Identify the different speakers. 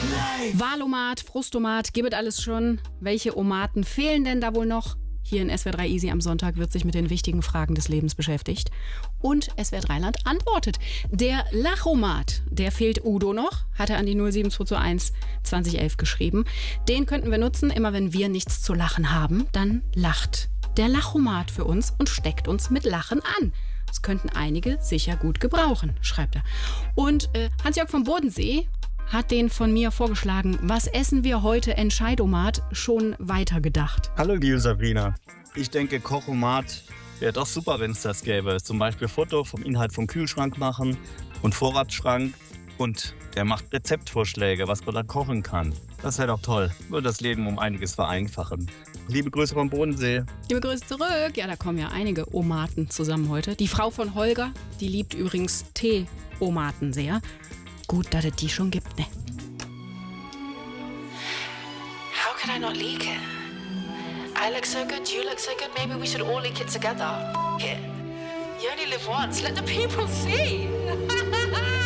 Speaker 1: Wahlomat, Frustomat, gibt es alles schon. Welche Omaten fehlen denn da wohl noch? Hier in SWR 3 Easy am Sonntag wird sich mit den wichtigen Fragen des Lebens beschäftigt. Und SWR 3 Land antwortet. Der Lachomat, der fehlt Udo noch, hat er an die 07221 2011 geschrieben. Den könnten wir nutzen, immer wenn wir nichts zu lachen haben, dann lacht der Lachomat für uns und steckt uns mit Lachen an. Das könnten einige sicher gut gebrauchen, schreibt er. Und Hans-Jörg vom Bodensee hat den von mir vorgeschlagen. Was essen wir heute, Entscheidomat, schon weitergedacht?
Speaker 2: Hallo liebe Sabrina. Ich denke, Kochomat wäre doch super, wenn es das gäbe. Zum Beispiel Foto vom Inhalt vom Kühlschrank machen und Vorratsschrank. Und der macht Rezeptvorschläge, was man da kochen kann. Das wäre doch toll. Würde das Leben um einiges vereinfachen. Liebe Grüße vom Bodensee.
Speaker 1: Liebe Grüße zurück. Ja, da kommen ja einige Omaten zusammen heute. Die Frau von Holger, die liebt übrigens Tee-Omaten sehr. Gut, dass es die schon gibt, ne?
Speaker 3: How could I not leak it? I look so good, you look so good, maybe we should all leak it together. F it. You only live once, let the people see.